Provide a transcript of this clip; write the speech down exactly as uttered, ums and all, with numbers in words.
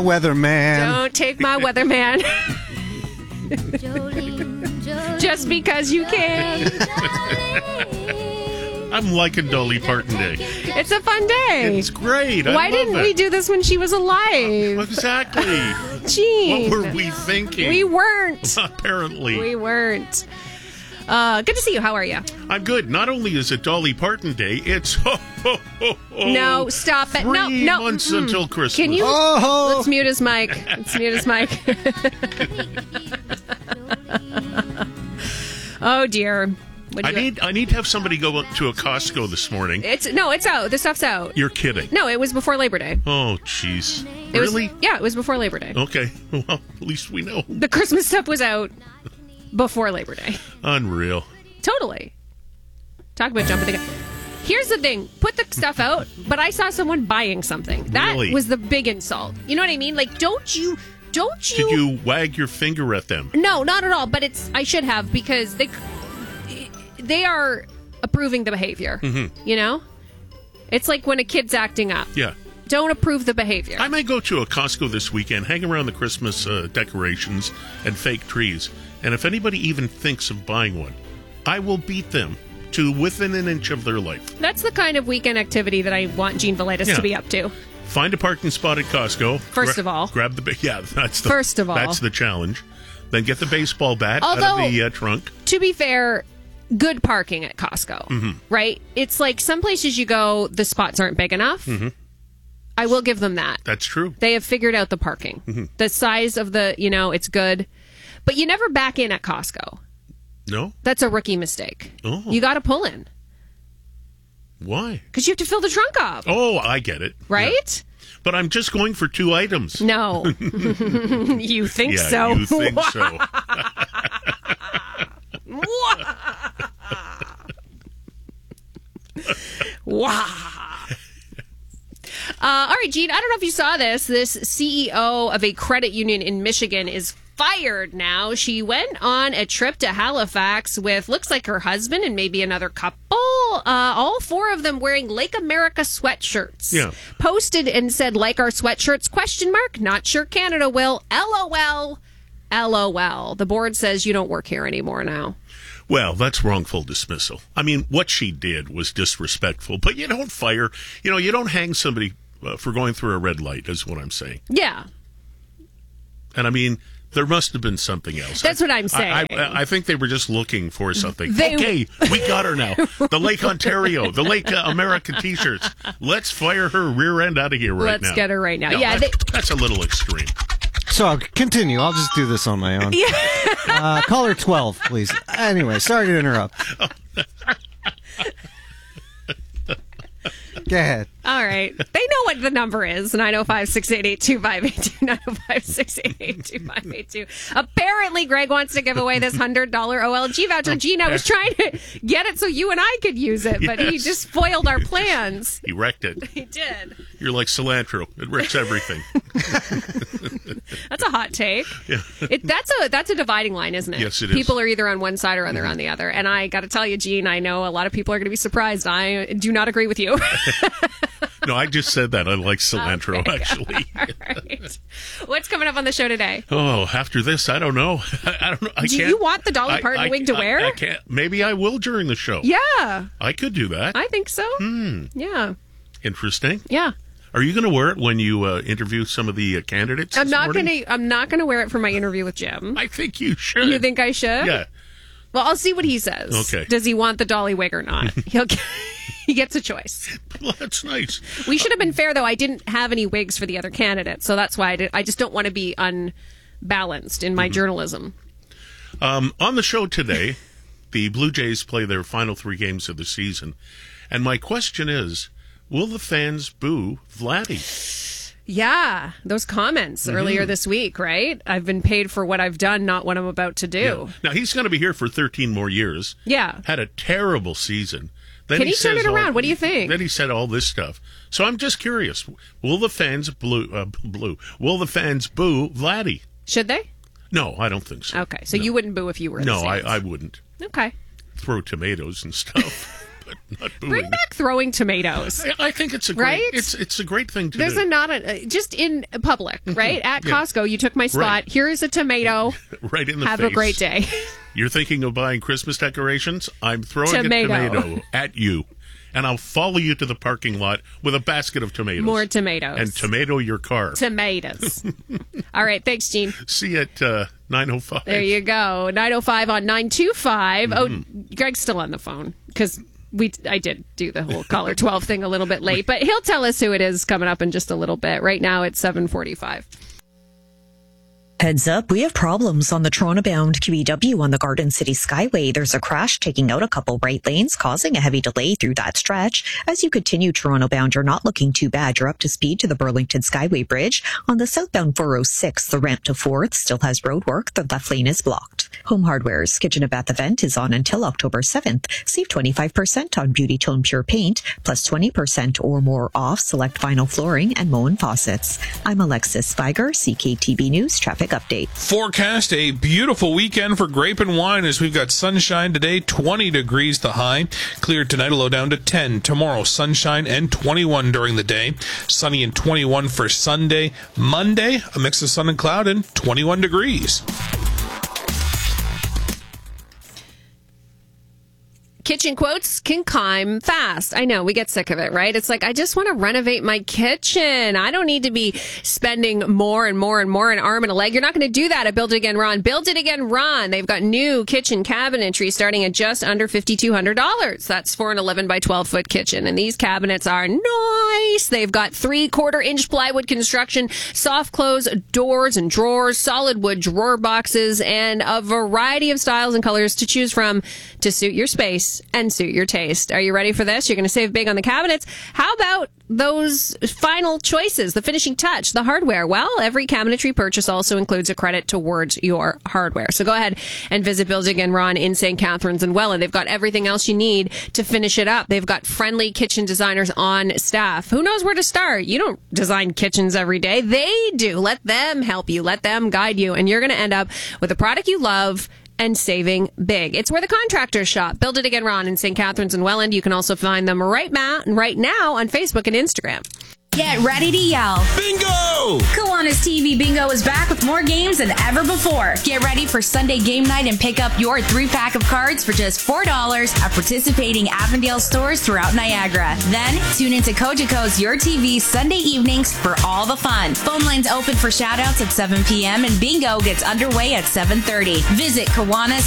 Weatherman. Don't take my weatherman. Just because you can. I'm liking Dolly Parton Day. It's a fun day. It's great. I Why love didn't it. we do this when she was alive? Exactly. Gene. What were we thinking? We weren't. Apparently. We weren't. Uh, good to see you. How are you? I'm good. Not only is it Dolly Parton Day, it's ho, ho, ho, ho. No, stop it. Three No, no. months Mm-mm. until Christmas. Can you? Oh. Let's mute his mic. Let's mute his mic. Oh, dear. What do I you- need I need to have somebody go to a Costco this morning. It's no, it's out. The stuff's out. You're kidding. No, it was before Labor Day. Oh, jeez. It was- Really? yeah, it was before Labor Day. Okay. Well, at least we know. The Christmas stuff was out before Labor Day. Unreal. Totally. Talk about jumping the gun. Here's the thing. Put the stuff out, but I saw someone buying something. That Really? was the big insult. You know what I mean? Like, don't you... Don't you... Did you wag your finger at them? No, not at all. But it's... I should have, because they... They are approving the behavior. Mm-hmm. You know? It's like when a kid's acting up. Yeah. Don't approve the behavior. I may go to a Costco this weekend, hang around the Christmas uh, decorations and fake trees, and if anybody even thinks of buying one, I will beat them to within an inch of their life. That's the kind of weekend activity that I want Gene Velitis Yeah. to be up to. Find a parking spot at Costco. First of all. Grab the... Yeah, that's the... First of all. That's the challenge. Then get the baseball bat out Although- of the uh, trunk. To be fair, good parking at Costco, Mm-hmm. right? It's like some places you go, the spots aren't big enough. Mm-hmm. I will give them that. That's true. They have figured out the parking. Mm-hmm. The size of the, you know, it's good. But you never back in at Costco. No? That's a rookie mistake. Oh. You got to pull in Why? because you have to fill the trunk up, Oh, I get it. right? Yeah. But I'm just going for two items. No. You think Yeah, so? you think so. Wow. Uh, all right, Gene, I don't know if you saw this. This C E O of a credit union in Michigan is fired now. She went on a trip to Halifax with, looks like her husband and maybe another couple, uh, all four of them wearing Lake America sweatshirts. Yeah. Posted and said, like our sweatshirts, question mark, not sure Canada will, LOL, LOL. The board says you don't work here anymore now. Well, that's wrongful dismissal. I mean, what she did was disrespectful, but you don't fire, you know, you don't hang somebody uh, for going through a red light, is what I'm saying. Yeah. And I mean, there must have been something else. That's what I'm I, saying. I, I think they were just looking for something. They- Okay, we got her now. The Lake Ontario, the Lake uh, America T-shirts. Let's fire her rear end out of here right Let's now. get her right now. No, Yeah, that's, they- that's a little extreme. So I'll continue. I'll just do this on my own. Yeah. uh, caller twelve, please. Anyway, sorry to interrupt. Go ahead. All right. They know what the number is. nine oh five, six eight eight, two five eight two. nine oh five, six eight eight, two five eight two. Apparently, Greg wants to give away this one hundred dollars O L G voucher. Gene, I was trying to get it so you and I could use it, but he Yes. just foiled our plans. He wrecked it. He did. You're like cilantro. It wrecks everything. That's a hot take. Yeah. It, that's a that's a dividing line, isn't it? Yes, it is. People are either on one side or they're on the other. And I got to tell you, Gene, I know a lot of people are going to be surprised. I do not agree with you. No, I just said that. I like cilantro, Okay. actually. All right. What's coming up on the show today? Oh, after this, I don't know. I, I don't know. I Do can't, you want the Dolly I- Parton I- wig to I- wear? I can't. Maybe I will during the show. Yeah, I could do that. I think so. Hmm. Yeah, Interesting. yeah. Are you going to wear it when you uh, interview some of the uh, candidates? I'm this not morning? gonna. I'm not gonna wear it for my interview with Jim. I think you should. You think I should? Yeah. Well, I'll see what he says. Okay. Does he want the Dolly wig or not? He'll. He gets a choice. Well, that's nice. We should have been fair, though. I didn't have any wigs for the other candidates, so that's why I did. I just don't want to be unbalanced in my Mm-hmm. journalism. Um, on the show today, the Blue Jays play their final three games of the season. And my question is, will the fans boo Vladdy? Yeah, those comments Mm-hmm. earlier this week, right? I've been paid for what I've done, not what I'm about to do. Yeah. Now, he's going to be here for thirteen more years. Yeah. Had a terrible season. Then Can he turn says it around? all- What do you think? Then he said all this stuff. So I'm just curious. Will the fans blue, uh, blue, will the fans boo Vladdy? Should they? No, I don't think so. Okay, so No. you wouldn't boo if you were in No, the I, stands. I wouldn't. Okay. Throw tomatoes and stuff. not booing. Bring back throwing tomatoes. I, I think it's a great, right? it's it's a great thing to There's do. a not a just in public, right? At Yeah. Costco, you took my spot. Right. Here's a tomato. Right in the Have face. a great day. You're thinking of buying Christmas decorations? I'm throwing Tomato. a tomato at you. And I'll follow you to the parking lot with a basket of tomatoes. More tomatoes. And tomato your car. Tomatoes. All right. Thanks, Gene. See you at uh, nine oh five. There you go. nine oh five on nine two five. Mm-hmm. Oh, Greg's still on the phone because we I did do the whole caller twelve thing a little bit late, but he'll tell us who it is coming up in just a little bit. Right now it's seven forty-five. Heads up, we have problems on the Toronto-bound Q E W on the Garden City Skyway. There's a crash taking out a couple right lanes, causing a heavy delay through that stretch. As you continue Toronto-bound, you're not looking too bad. You're up to speed to the Burlington Skyway Bridge. On the southbound four oh six, the ramp to fourth still has road work. The left lane is blocked. Home Hardware's Kitchen and Bath event is on until October seventh. Save twenty-five percent on Beauty Tone Pure Paint, plus twenty percent or more off select vinyl flooring and Moen faucets. I'm Alexis Spiger, C K T B News Traffic Update. Forecast a beautiful weekend for grape and wine as we've got sunshine today, twenty degrees the high. Clear tonight, a low down to ten. Tomorrow, sunshine and twenty-one during the day. Sunny and twenty-one for Sunday. Monday, a mix of sun and cloud and twenty-one degrees. Kitchen quotes can climb fast. I know, we get sick of it, right? It's like, I just want to renovate my kitchen. I don't need to be spending more and more and more an arm and a leg. You're not going to do that at Build It Again Ron. Build It Again Ron. They've got new kitchen cabinetry starting at just under five thousand two hundred dollars. That's for an eleven by twelve foot kitchen. And these cabinets are nice. They've got three quarter inch plywood construction, soft close doors and drawers, solid wood drawer boxes, and a variety of styles and colors to choose from to suit your space and suit your taste. Are you ready for this? You're going to save big on the cabinets. How about those final choices, the finishing touch, the hardware? Well, every cabinetry purchase also includes a credit towards your hardware. So go ahead and visit Build It Again Ron in Saint Catharines and Welland. They've got everything else you need to finish it up. They've got friendly kitchen designers on staff. Who knows where to start? You don't design kitchens every day. They do. Let them help you. Let them guide you. And you're going to end up with a product you love and saving big. It's where the contractors shop. Build It Again Ron in Saint Catharines and Welland. You can also find them right, ma- right now on Facebook and Instagram. Get ready to yell. Bingo! Kiwanis T V Bingo is back with more games than ever before. Get ready for Sunday game night and pick up your three-pack of cards for just four dollars at participating Avondale stores throughout Niagara. Then, tune into Cogeco's Your T V Sunday evenings for all the fun. Phone lines open for shoutouts at seven p.m. and Bingo gets underway at seven thirty. Visit Kiwanis